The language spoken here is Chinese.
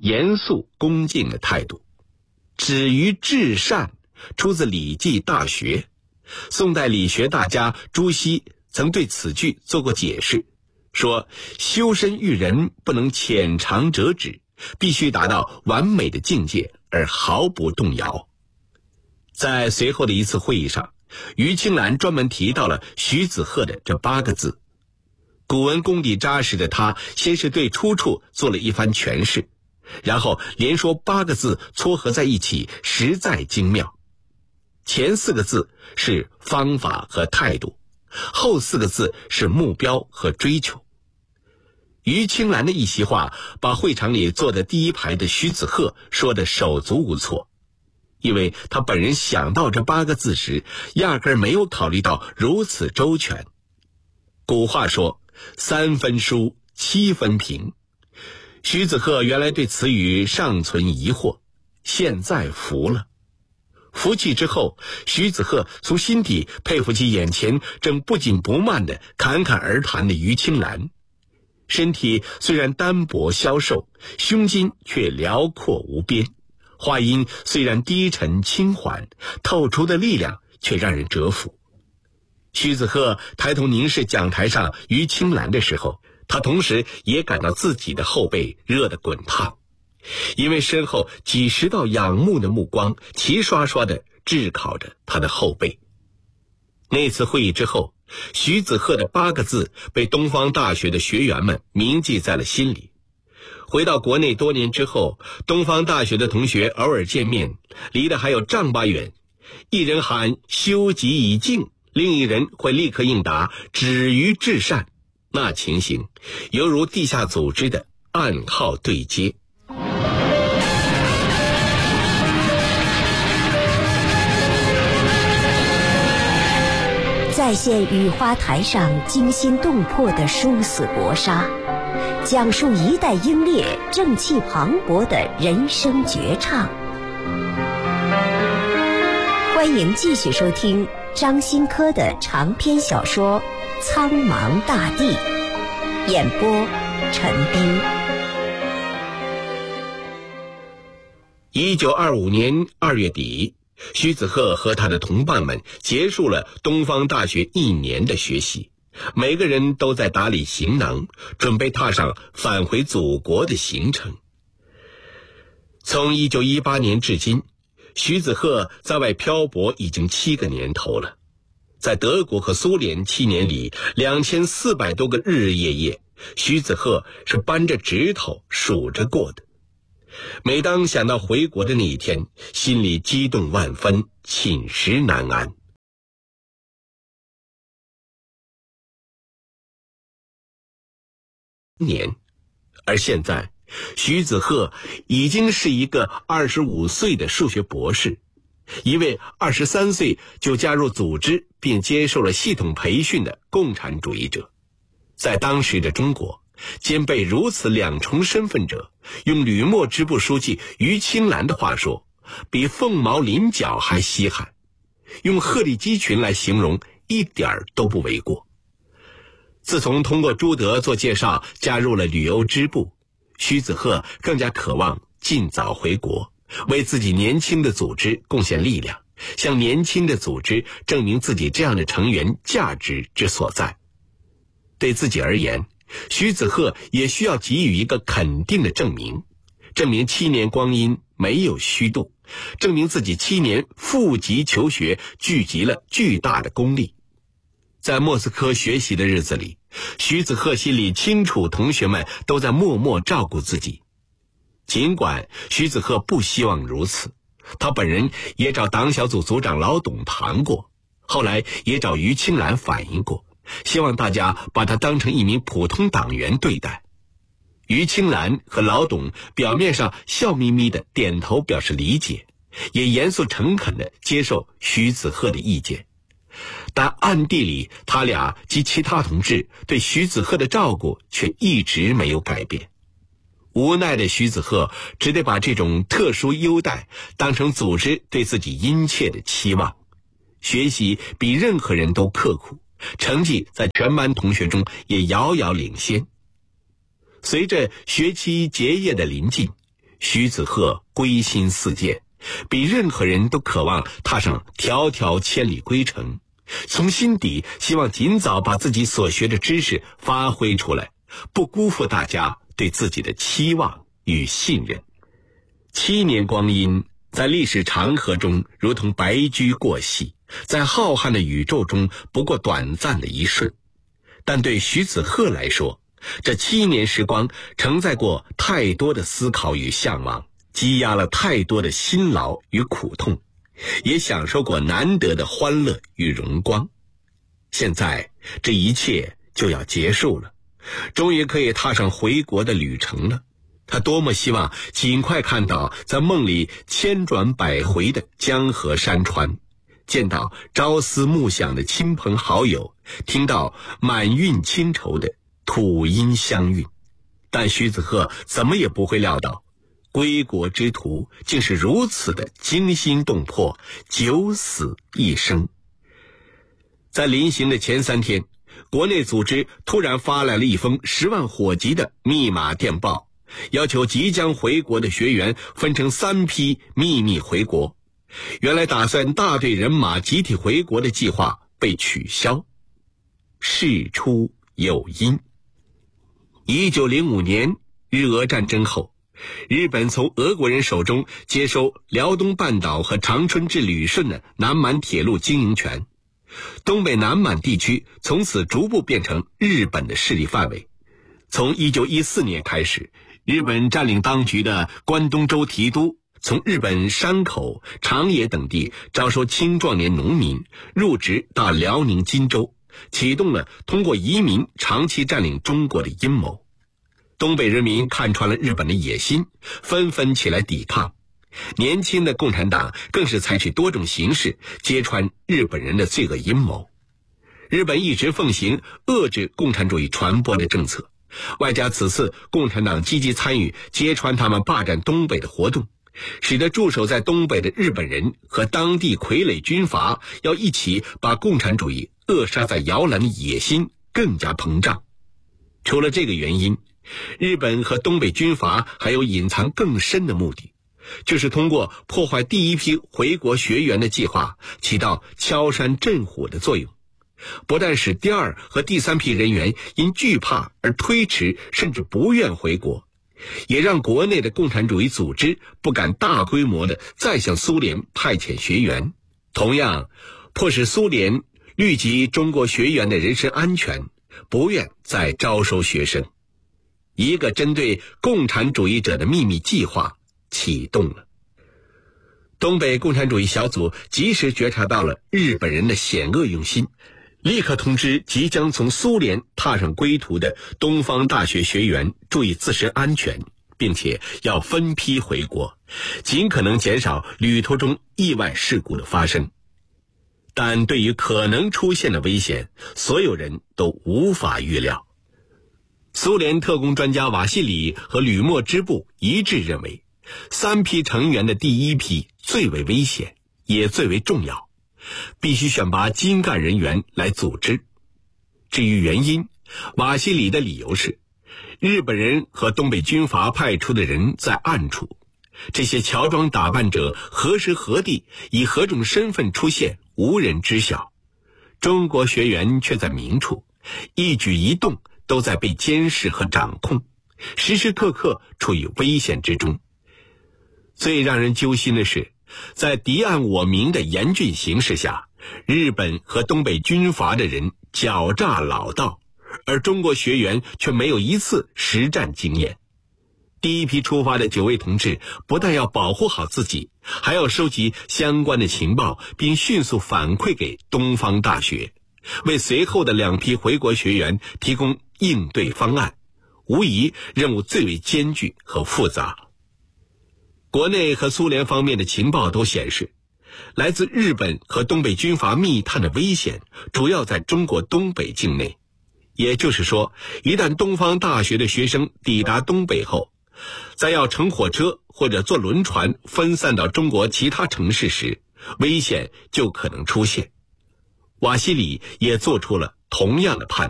严肃恭敬的态度。止于至善出自《礼记·大学》，宋代理学大家朱熹曾对此句做过解释，说修身育人不能浅尝辄止，必须达到完美的境界而毫不动摇。在随后的一次会议上，于青兰专门提到了徐子鹤的这8个字。古文功底扎实的他，先是对出处做了一番诠释，然后连说8个字撮合在一起，实在精妙。前4个字是方法和态度，后4个字是目标和追求。于青兰的一席话，把会场里坐的第一排的徐子鹤说得手足无措，因为他本人想到这8个字时，压根儿没有考虑到如此周全。古话说3分书7分评，徐子鹤原来对此语尚存疑惑，现在服了。服气之后，徐子鹤从心底佩服起眼前正不紧不慢地侃侃而谈的于青兰。身体虽然单薄消瘦，胸襟却辽阔无边，话音虽然低沉轻缓，透出的力量却让人折服。徐子鹤抬头凝视讲台上于青兰的时候，他同时也感到自己的后背热得滚烫，因为身后几十道仰慕的目光齐刷刷地炙烤着他的后背。那次会议之后，徐子鹤的8个字被东方大学的学员们铭记在了心里。回到国内多年之后，东方大学的同学偶尔见面，离得还有丈八远，一人喊修己以敬，另一人会立刻应答止于至善，那情形犹如地下组织的暗号对接。 再现雨花台上惊心动魄的殊死搏杀，讲述一代英烈正气磅礴的人生绝唱。欢迎继续收听张新科的长篇小说《苍茫大地》，演播陈斌。 1925年2月底，徐子鹤和他的同伴们结束了东方大学1年的学习，每个人都在打理行囊，准备踏上返回祖国的行程。从1918年至今，徐子鹤在外漂泊已经7个年头了。在德国和苏联7年里，2400多个日日夜夜，徐子鹤是扳着指头数着过的。每当想到回国的那一天，心里激动万分，寝食难安。而现在，徐子鹤已经是一个25岁的数学博士，一位23岁就加入组织并接受了系统培训的共产主义者。在当时的中国，兼备如此2重身份者，用吕莫支部书记于青兰的话说，比凤毛麟角还稀罕，用鹤立鸡群来形容一点都不为过。自从通过朱德做介绍加入了旅欧支部，徐子鹤更加渴望尽早回国，为自己年轻的组织贡献力量，向年轻的组织证明自己这样的成员价值之所在。对自己而言，徐子鹤也需要给予一个肯定的证明，证明7年光阴没有虚度，证明自己7年负笈求学聚集了巨大的功力。在莫斯科学习的日子里，徐子鹤心里清楚同学们都在默默照顾自己。尽管徐子鹤不希望如此，他本人也找党小组组长老董谈过，后来也找于青兰反映过，希望大家把他当成一名普通党员对待。于青兰和老董表面上笑眯眯的点头表示理解，也严肃诚恳地接受徐子鹤的意见，但暗地里他俩及其他同志对徐子鹤的照顾却一直没有改变。无奈的徐子鹤只得把这种特殊优待当成组织对自己殷切的期望，学习比任何人都刻苦，成绩在全班同学中也遥遥领先。随着学期结业的临近， 徐子鹤归心似箭，比任何人都渴望踏上迢迢千里归程，从心底希望尽早把自己所学的知识发挥出来，不辜负大家对自己的期望与信任。7年光阴在历史长河中如同白驹过隙，在浩瀚的宇宙中不过短暂的一瞬。但对徐子鹤来说，这7年时光承载过太多的思考与向往，积压了太多的辛劳与苦痛，也享受过难得的欢乐与荣光。现在这一切就要结束了，终于可以踏上回国的旅程了。他多么希望尽快看到在梦里千转百回的江河山川，见到朝思暮想的亲朋好友，听到满韵清愁的吐音相韵。但徐子鹤怎么也不会料到，归国之途竟是如此的惊心动魄，九死一生。在临行的前3天，国内组织突然发来了一封10万火急的密码电报，要求即将回国的学员分成3批秘密回国。原来打算大队人马集体回国的计划被取消。事出有因。1905年日俄战争后，日本从俄国人手中接收辽东半岛和长春至旅顺的南满铁路经营权，东北南满地区从此逐步变成日本的势力范围。从1914年开始，日本占领当局的关东州提督从日本山口、长野等地招收青壮年农民，入职到辽宁金州，启动了通过移民长期占领中国的阴谋。东北人民看穿了日本的野心，纷纷起来抵抗。年轻的共产党更是采取多种形式揭穿日本人的罪恶阴谋。日本一直奉行遏制共产主义传播的政策，外加此次共产党积极参与揭穿他们霸占东北的活动，使得驻守在东北的日本人和当地傀儡军阀要一起把共产主义扼杀在摇篮的野心更加膨胀。除了这个原因，日本和东北军阀还有隐藏更深的目的，就是通过破坏第一批回国学员的计划，起到敲山震虎的作用。不但使第2和第3批人员因惧怕而推迟甚至不愿回国，也让国内的共产主义组织不敢大规模的再向苏联派遣学员，同样迫使苏联虑及中国学员的人身安全，不愿再招收学生。一个针对共产主义者的秘密计划启动了。东北共产主义小组及时觉察到了日本人的险恶用心，立刻通知即将从苏联踏上归途的东方大学学员注意自身安全，并且要分批回国，尽可能减少旅途中意外事故的发生。但对于可能出现的危险，所有人都无法预料。苏联特工专家瓦西里和吕莫支部一致认为，3批成员的第1批最为危险，也最为重要，必须选拔精干人员来组织。至于原因，瓦西里的理由是，日本人和东北军阀派出的人在暗处，这些乔装打扮者何时何地以何种身份出现，无人知晓。中国学员却在明处，一举一动都在被监视和掌控，时时刻刻处于危险之中。最让人揪心的是，在敌暗我明的严峻形势下，日本和东北军阀的人狡诈老道，而中国学员却没有一次实战经验。第1批出发的9位同志不但要保护好自己，还要收集相关的情报，并迅速反馈给东方大学，为随后的2批回国学员提供应对方案，无疑任务最为艰巨和复杂。国内和苏联方面的情报都显示，来自日本和东北军阀密探的危险主要在中国东北境内。也就是说，一旦东方大学的学生抵达东北后，在要乘火车或者坐轮船分散到中国其他城市时，危险就可能出现。瓦西里也做出了同样的判断。